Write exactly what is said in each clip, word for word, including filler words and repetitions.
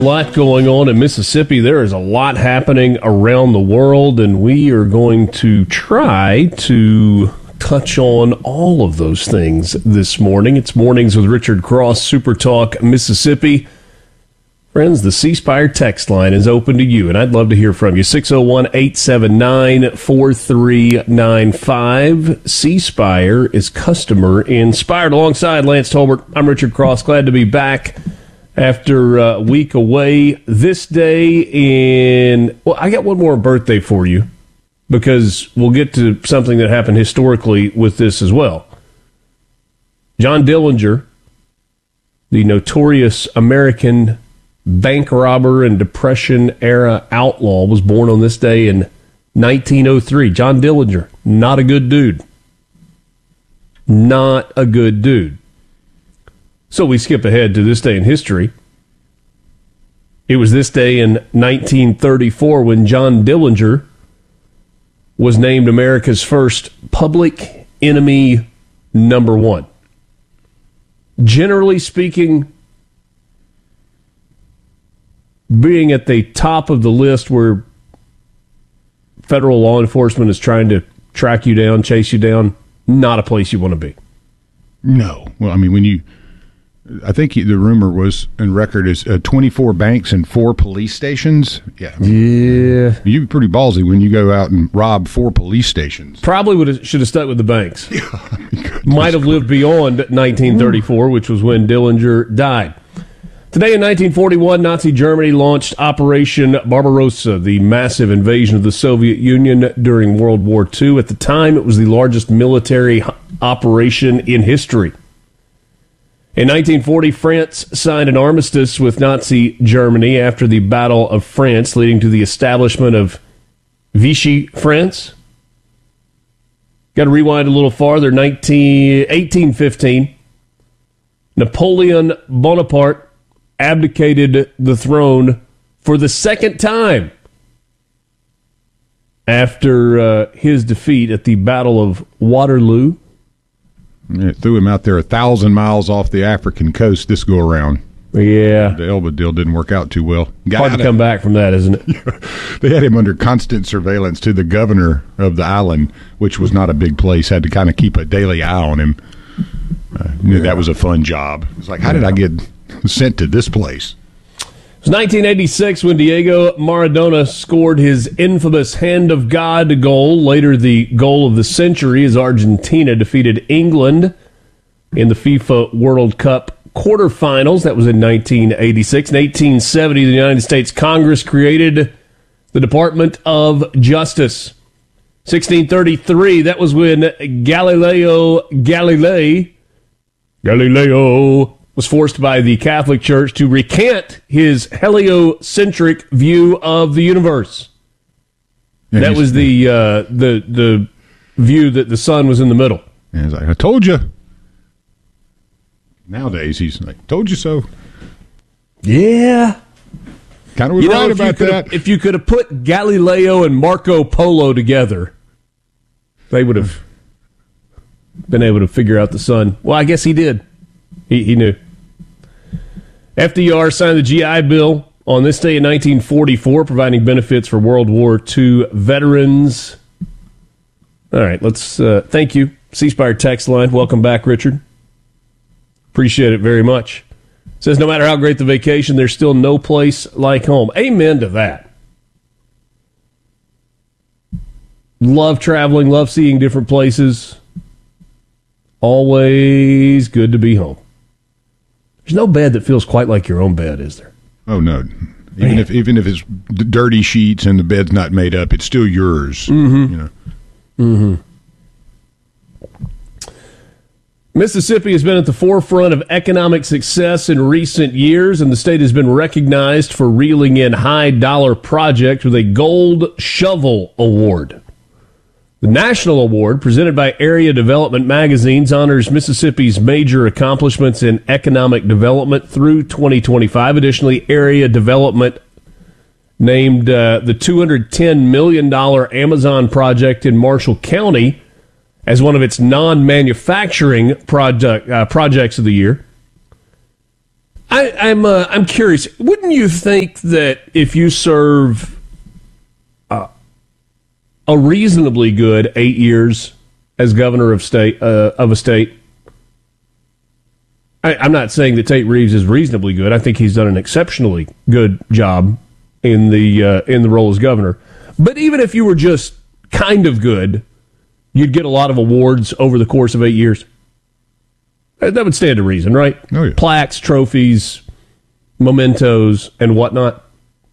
A lot going on in Mississippi. There is a lot happening around the world, and we are going to try to touch on all of those things this morning. It's Mornings with Richard Cross, Super Talk Mississippi. Friends, the C Spire text line is open to you, and I'd love to hear from you. six oh one, eight seven nine, four three nine five. C Spire is customer inspired. Alongside Lance Tolbert, I'm Richard Cross. Glad to be back after a week away. This day in, well, I got one more birthday for you because we'll get to something that happened historically with this as well. John Dillinger, the notorious American bank robber and Depression-era outlaw, was born on this day in nineteen oh three. John Dillinger, not a good dude. Not a good dude. So we skip ahead to this day in history. It was this day in nineteen thirty-four when John Dillinger was named America's first public enemy number one. Generally speaking, being at the top of the list where federal law enforcement is trying to track you down, chase you down, not a place you want to be. No. Well, I mean, when you, I think the rumor was, and record is uh, twenty-four banks and four police stations. Yeah. Yeah. You'd be pretty ballsy when you go out and rob four police stations. Probably would have, should have stuck with the banks. Might have lived beyond nineteen thirty-four, which was when Dillinger died. Today in nineteen forty-one, Nazi Germany launched Operation Barbarossa, the massive invasion of the Soviet Union during World War Two. At the time, it was the largest military operation in history. In nineteen forty, France signed an armistice with Nazi Germany after the Battle of France, leading to the establishment of Vichy France. Got to rewind a little farther. eighteen fifteen, Napoleon Bonaparte abdicated the throne for the second time after uh, his defeat at the Battle of Waterloo. It threw him out there a thousand miles off the African coast this go around. Yeah. The Elba deal didn't work out too well. Got Hard to come back from that, isn't it? They had him under constant surveillance to the governor of the island, which was not a big place, had to kind of keep a daily eye on him. Uh, knew yeah. That was a fun job. It's like, how did I get sent to this place? It was nineteen eighty-six when Diego Maradona scored his infamous Hand of God goal. Later, the goal of the century as Argentina defeated England in the FIFA World Cup quarterfinals. That was in nineteen eighty-six. In eighteen seventy, the United States Congress created the Department of Justice. sixteen thirty-three, that was when Galileo Galilei Galileo was forced by the Catholic Church to recant his heliocentric view of the universe. Yeah, that was the uh, the the view that the sun was in the middle. And he's like, I told you. Nowadays, he's like, told you so. Yeah. Kind of was you right know, about that. If you could have put Galileo and Marco Polo together, they would have been able to figure out the sun. Well, I guess he did. He, he knew. F D R signed the G I Bill on this day in nineteen forty-four, providing benefits for World War Two veterans. All right, let's uh, thank you. C Spire text line. Welcome back, Richard. Appreciate it very much. Says, no matter how great the vacation, there's still no place like home. Amen to that. Love traveling, love seeing different places. Always good to be home. There's no bed that feels quite like your own bed, is there? Oh, no. Even Man. if even if it's d- dirty sheets and the bed's not made up, it's still yours. Mm-hmm. You know. Mm-hmm. Mississippi has been at the forefront of economic success in recent years, and the state has been recognized for reeling in high-dollar projects with a Gold Shovel Award. The national award, presented by Area Development Magazines, honors Mississippi's major accomplishments in economic development through twenty twenty-five. Additionally, Area Development named uh, the two hundred ten million dollars Amazon project in Marshall County as one of its non-manufacturing project, uh, projects of the year. I, I'm uh, I'm curious. Wouldn't you think that if you serve uh, a reasonably good eight years as governor of state uh, of a state, I, I'm not saying that Tate Reeves is reasonably good. I think he's done an exceptionally good job in the uh, in the role as governor. But even if you were just kind of good, you'd get a lot of awards over the course of eight years. That would stand to reason, right? Oh, yeah. Plaques, trophies, mementos, and whatnot.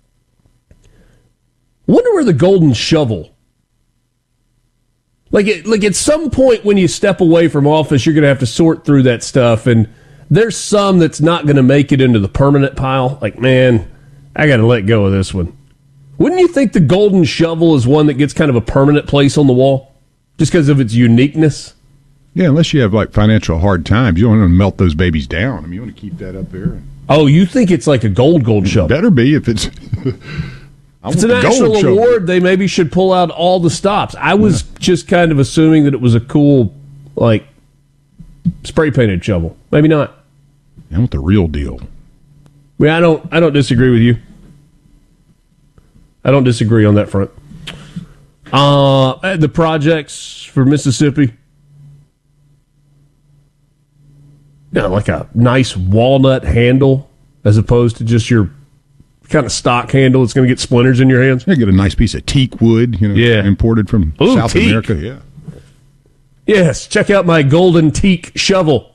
Wonder where the golden shovel. Like, it, like at some point when you step away from office, you're going to have to sort through that stuff, and there's some that's not going to make it into the permanent pile. Like, man, I got to let go of this one. Wouldn't you think the golden shovel is one that gets kind of a permanent place on the wall, just because of its uniqueness? Yeah, unless you have like financial hard times, you don't want to melt those babies down. I mean, you want to keep that up there. Oh, you think it's like a gold gold shovel? Better be if it's. If it's a national award, they maybe should pull out all the stops. I was yeah. just kind of assuming that it was a cool, like, spray painted shovel. Maybe not. I want the real deal. Well, I don't. I don't disagree with you. I don't disagree on that front. Uh, the projects for Mississippi. You know, like a nice walnut handle as opposed to just your kind of stock handle that's going to get splinters in your hands. You get a nice piece of teak wood, you know, yeah. imported from Ooh, South teak. America. Yeah. Yes, check out my golden teak shovel.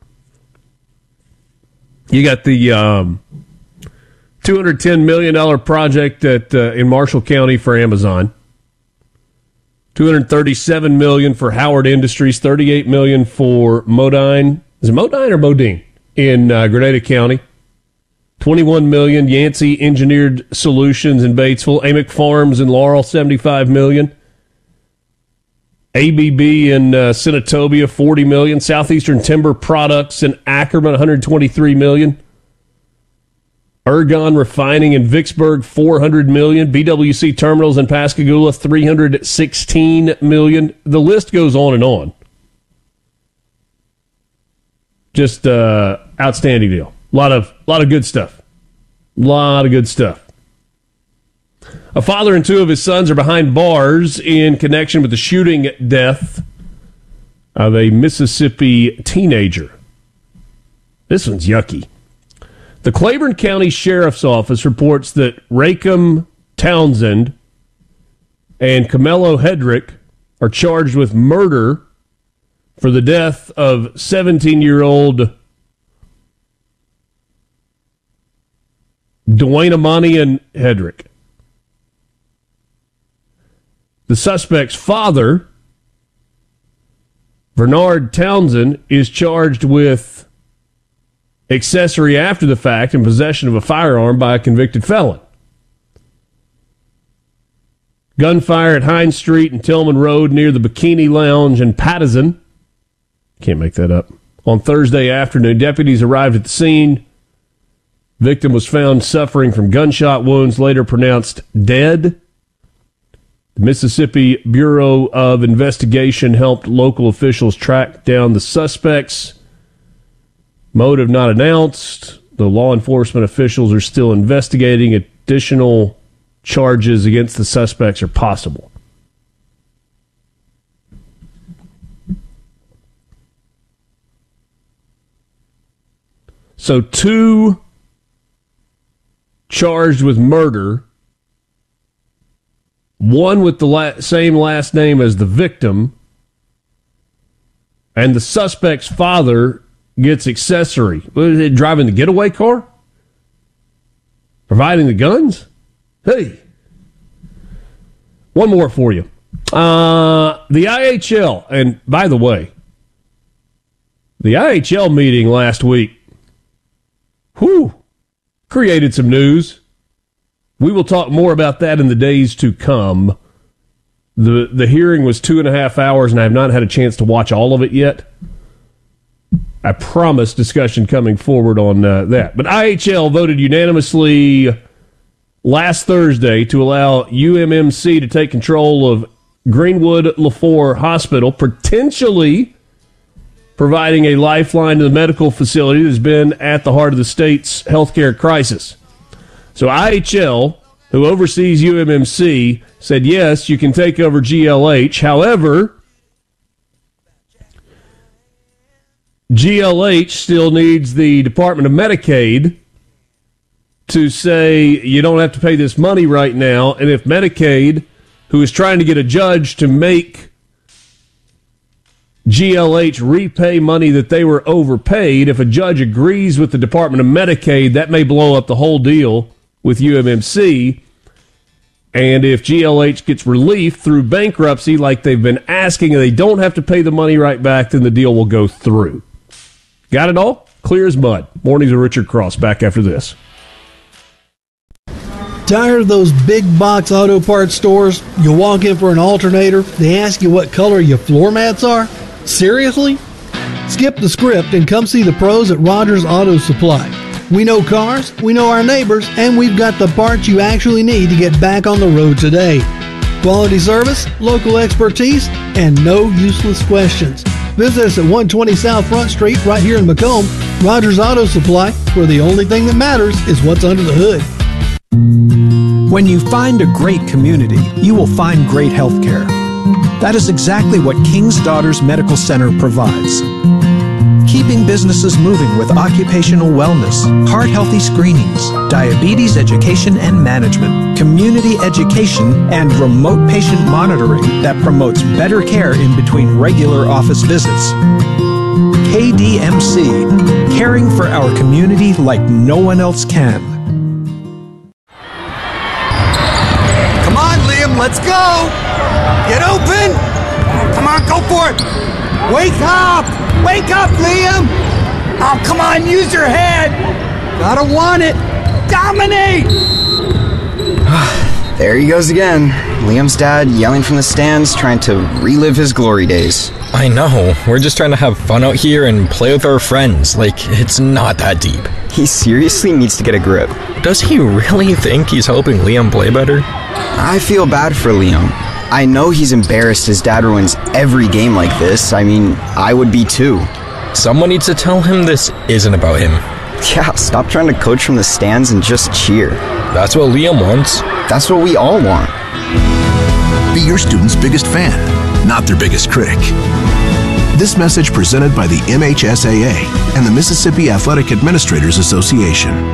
You got the um, two hundred ten million dollars project at uh, in Marshall County for Amazon. two hundred thirty-seven million dollars for Howard Industries, thirty-eight million dollars for Modine. Is it Modine or Modine in uh, Grenada County? twenty-one million dollars Yancey Engineered Solutions in Batesville. Amick Farms in Laurel, seventy-five million dollars. A B B in uh, Senatobia, forty million dollars. Southeastern Timber Products in Ackerman, one hundred twenty-three million dollars. Ergon Refining in Vicksburg, four hundred million dollars. B W C Terminals in Pascagoula, three hundred sixteen million dollars. The list goes on and on. Just uh, outstanding deal. A lot of, lot of good stuff. A lot of good stuff. A father and two of his sons are behind bars in connection with the shooting death of a Mississippi teenager. This one's yucky. The Claiborne County Sheriff's Office reports that Rackham Townsend and Camelo Hedrick are charged with murder for the death of seventeen-year-old Dwayne Amanian Hedrick. The suspect's father, Bernard Townsend, is charged with accessory after the fact and possession of a firearm by a convicted felon. Gunfire at Hines Street and Tillman Road near the Bikini Lounge in Pattison. Can't make that up. On Thursday afternoon, deputies arrived at the scene. Victim was found suffering from gunshot wounds, later pronounced dead. The Mississippi Bureau of Investigation helped local officials track down the suspects. Motive not announced. The law enforcement officials are still investigating. Additional charges against the suspects are possible. So two charged with murder, one with the la- same last name as the victim, and the suspect's father gets accessory. What is it, driving the getaway car? Providing the guns? Hey. One more for you. Uh, the I H L, and by the way, the I H L meeting last week, whew, created some news. We will talk more about that in the days to come. The the hearing was two and a half hours, and I have not had a chance to watch all of it yet. I promise discussion coming forward on uh, that. But I H L voted unanimously last Thursday to allow U M M C to take control of Greenwood LaFour Hospital, potentially providing a lifeline to the medical facility that's been at the heart of the state's healthcare crisis. So I H L, who oversees U M M C, said, yes, you can take over G L H. However, G L H still needs the Department of Medicaid to say you don't have to pay this money right now. And if Medicaid, who is trying to get a judge to make G L H repay money that they were overpaid, if a judge agrees with the Department of Medicaid, that may blow up the whole deal with U M M C. And if G L H gets relief through bankruptcy like they've been asking and they don't have to pay the money right back, then the deal will go through. Got it all? Clear as mud. Mornings with Richard Cross. Back after this. Tired of those big box auto parts stores? You walk in for an alternator, they ask you what color your floor mats are? Seriously? Skip the script and come see the pros at Rogers Auto Supply. We know cars, we know our neighbors, and we've got the parts you actually need to get back on the road today. Quality service, local expertise, and no useless questions. Visit us at one twenty South Front Street right here in Macomb. Rogers Auto Supply, where the only thing that matters is what's under the hood. When you find a great community, you will find great health care. That is exactly what King's Daughters Medical Center provides. Keeping businesses moving with occupational wellness, heart-healthy screenings, diabetes education and management, community education, and remote patient monitoring that promotes better care in between regular office visits. K D M C, caring for our community like no one else can. Come on, Liam, let's go! Get open! Come on, go for it! Wake up! Wake up, Liam! Oh, come on, use your head! Gotta want it! Dominate! There he goes again. Liam's dad yelling from the stands, trying to relive his glory days. I know. We're just trying to have fun out here and play with our friends. Like, it's not that deep. He seriously needs to get a grip. Does he really think he's helping Liam play better? I feel bad for Liam. I know he's embarrassed his dad ruins every game like this. I mean, I would be too. Someone needs to tell him this isn't about him. Yeah, stop trying to coach from the stands and just cheer. That's what Liam wants. That's what we all want. Be your student's biggest fan, not their biggest critic. This message presented by the M H S A A and the Mississippi Athletic Administrators Association.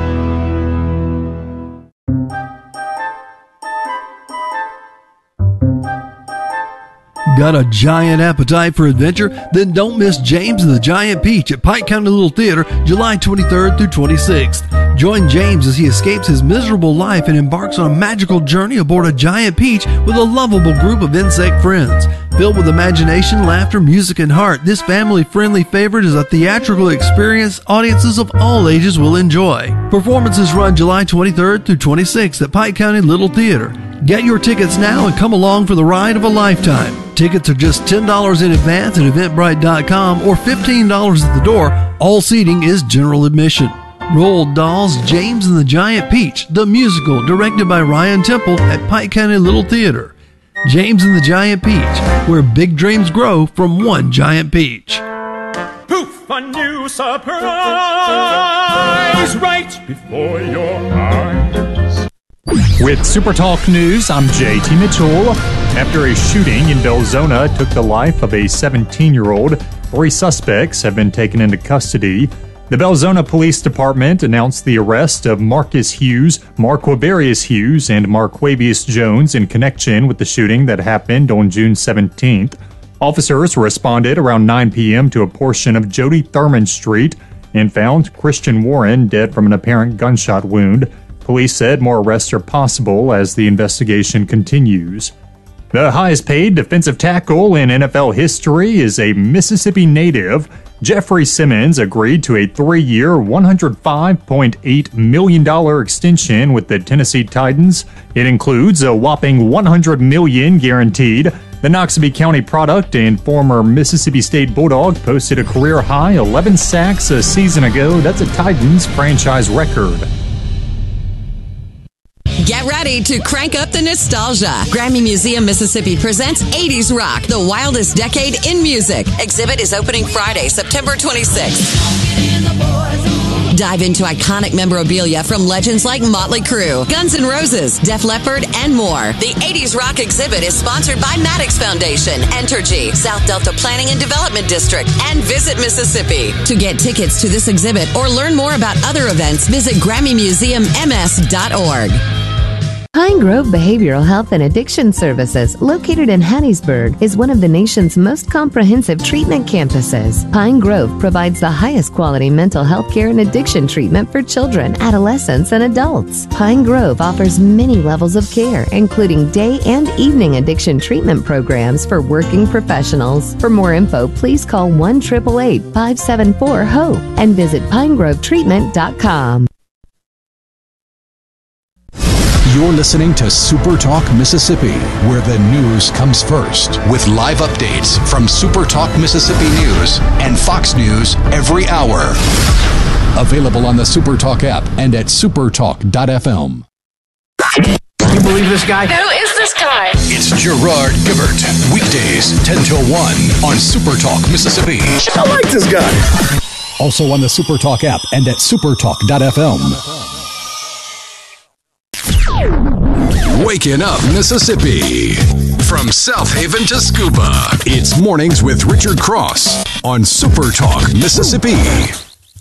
Got a giant appetite for adventure? Then don't miss James and the Giant Peach at Pike County Little Theater, July twenty-third through twenty-sixth. Join James as he escapes his miserable life and embarks on a magical journey aboard a giant peach with a lovable group of insect friends. Filled with imagination, laughter, music, and heart, this family-friendly favorite is a theatrical experience audiences of all ages will enjoy. Performances run July twenty-third through twenty-sixth at Pike County Little Theater. Get your tickets now and come along for the ride of a lifetime. Tickets are just ten dollars in advance at eventbrite dot com or fifteen dollars at the door. All seating is general admission. Roald Dahl's James and the Giant Peach, the musical, directed by Ryan Temple at Pike County Little Theater. James and the Giant Peach, where big dreams grow from one giant peach. Poof, a new surprise right before your eyes. With Super Talk News, I'm J T Mitchell. After a shooting in Belzona took the life of a seventeen-year-old, three suspects have been taken into custody. The Belzona Police Department announced the arrest of Marcus Hughes, Marquavarius Hughes, and Marquavius Jones in connection with the shooting that happened on June seventeenth. Officers responded around nine p.m. to a portion of Jody Thurman Street and found Christian Warren dead from an apparent gunshot wound. Police said more arrests are possible as the investigation continues. The highest paid defensive tackle in N F L history is a Mississippi native. Jeffrey Simmons agreed to a three-year, one hundred five point eight million dollars extension with the Tennessee Titans. It includes a whopping one hundred million dollars guaranteed. The Noxubee County product and former Mississippi State Bulldog posted a career-high eleven sacks a season ago. That's a Titans franchise record. Get ready to crank up the nostalgia. Grammy Museum Mississippi presents eighties Rock, the wildest decade in music. Exhibit is opening Friday, September twenty-sixth. Dive into iconic memorabilia from legends like Motley Crue, Guns N' Roses, Def Leppard, and more. The eighties Rock exhibit is sponsored by Maddox Foundation, Entergy, South Delta Planning and Development District, and Visit Mississippi. To get tickets to this exhibit or learn more about other events, visit Grammy Museum M S dot org. Pine Grove Behavioral Health and Addiction Services, located in Hattiesburg, is one of the nation's most comprehensive treatment campuses. Pine Grove provides the highest quality mental health care and addiction treatment for children, adolescents, and adults. Pine Grove offers many levels of care, including day and evening addiction treatment programs for working professionals. For more info, please call one eight eight eight, five seven four, HOPE and visit pine grove treatment dot com. You're listening to Super Talk Mississippi, where the news comes first. With live updates from Super Talk Mississippi News and Fox News every hour. Available on the Super Talk app and at supertalk dot f m. You believe this guy? Who is this guy? It's Gerard Gibert. Weekdays, ten till one on Super Talk Mississippi. I like this guy. Also on the Super Talk app and at supertalk dot f m. Waking up Mississippi. From South Haven to Scuba, it's Mornings with Richard Cross on Super Talk Mississippi.